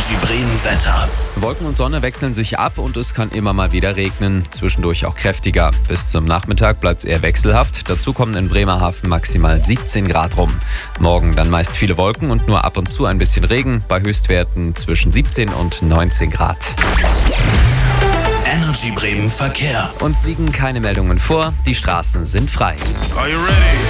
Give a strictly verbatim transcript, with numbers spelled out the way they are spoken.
Energy Bremen Wetter. Wolken und Sonne wechseln sich ab und es kann immer mal wieder regnen, zwischendurch auch kräftiger. Bis zum Nachmittag bleibt es eher wechselhaft. Dazu kommen in Bremerhaven maximal siebzehn Grad rum. Morgen dann meist viele Wolken und nur ab und zu ein bisschen Regen, bei Höchstwerten zwischen siebzehn und neunzehn Grad. Energy Bremen Verkehr. Uns liegen keine Meldungen vor, die Straßen sind frei. Are you ready?